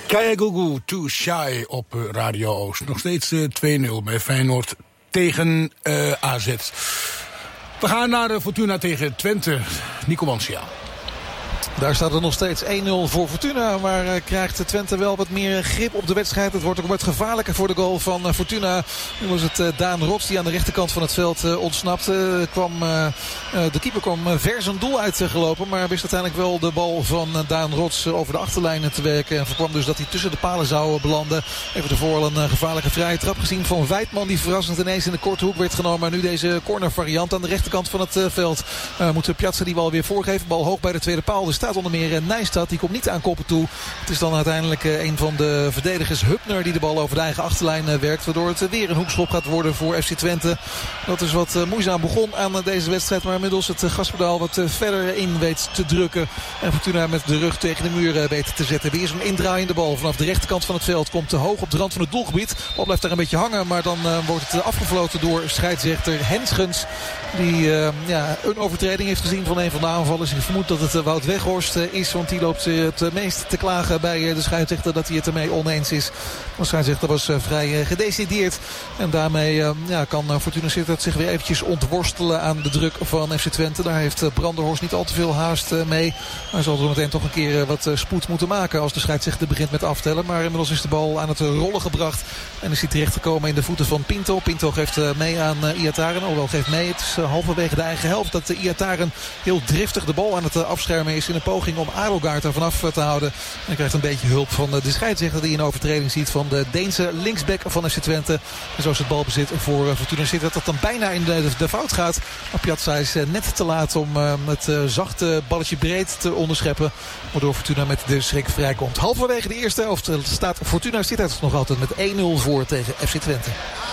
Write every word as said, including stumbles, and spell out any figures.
Kaya Too Shy op Radio Oost. Nog steeds uh, twee nul bij Feyenoord tegen uh, A Z. We gaan naar uh, Fortuna tegen Twente. Nico Wansia. Daar staat er nog steeds één nul voor Fortuna. Maar uh, krijgt Twente wel wat meer grip op de wedstrijd. Het wordt ook wat gevaarlijker voor de goal van uh, Fortuna. Nu was het uh, Daan Rots die aan de rechterkant van het veld uh, ontsnapte. Uh, kwam, uh, uh, de keeper kwam uh, ver zijn doel uitgelopen. Maar wist uiteindelijk wel de bal van uh, Daan Rots uh, over de achterlijn te werken. En voorkwam dus dat hij tussen de palen zou uh, belanden. Even ervoor al een uh, gevaarlijke vrije trap gezien van Weidman. Die verrassend ineens in de korte hoek werd genomen. Maar nu deze corner variant aan de rechterkant van het uh, veld. Uh, moet Piazza die bal weer voorgeven. Bal hoog bij de tweede paal. Er staat onder meer Nijstad. Die komt niet aan koppen toe. Het is dan uiteindelijk uh, een van de verdedigers, Hupner, die de bal over de eigen achterlijn uh, werkt. Waardoor het uh, weer een hoekschop gaat worden voor F C Twente. Dat is wat uh, moeizaam begon aan uh, deze wedstrijd. Maar inmiddels het uh, gaspedaal wat uh, verder in weet te drukken. En Fortuna met de rug tegen de muur uh, weet te zetten. Weer zo'n indraaiende bal vanaf de rechterkant van het veld. Komt te hoog op de rand van het doelgebied. De bal blijft daar een beetje hangen. Maar dan uh, wordt het uh, afgefloten door scheidsrechter Henschens. Die uh, ja, een overtreding heeft gezien van een van de aanvallers. Ik vermoed dat het uh, Wout Weghorst uh, is. Want die loopt uh, het meest te klagen bij uh, de scheidsrechter dat hij het ermee oneens is. De scheidsrechter was uh, vrij uh, gedecideerd. En daarmee uh, ja, kan uh, Fortuna Sittard zich weer eventjes ontworstelen aan de druk van F C Twente. Daar heeft uh, Brandenhorst niet al te veel haast uh, mee. Hij zal zo meteen toch een keer uh, wat uh, spoed moeten maken als de scheidsrechter begint met aftellen. Maar inmiddels is de bal aan het uh, rollen gebracht. En is hij terechtgekomen in de voeten van Pinto. Pinto geeft uh, mee aan uh, Iataren. Alhoewel geeft mee. Het is uh, halverwege de eigen helft dat uh, Iataren heel driftig de bal aan het uh, afschermen is in een poging om Adelgaard er vanaf uh, te houden. En hij krijgt een beetje hulp van uh, de scheidsrechter die een overtreding ziet van de Deense linksback van F C Twente. En zo is het balbezit voor uh, Fortuna Sittard dat dan bijna in de, de, de fout gaat. Maar Piazza is uh, net te laat om uh, het uh, zachte balletje breed te onderscheppen. Waardoor Fortuna met de schrik vrijkomt. Halverwege de eerste helft staat Fortuna Sittard nog altijd met één nul voor tegen F C Twente.